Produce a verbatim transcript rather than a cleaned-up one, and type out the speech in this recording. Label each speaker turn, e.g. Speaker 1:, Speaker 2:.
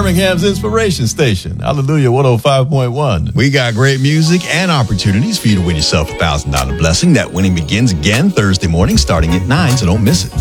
Speaker 1: Birmingham's Inspiration Station. Hallelujah, one oh five point one.
Speaker 2: We got great music and opportunities for you to win yourself a one thousand dollars blessing. That winning begins again Thursday morning starting at nine, so don't miss it.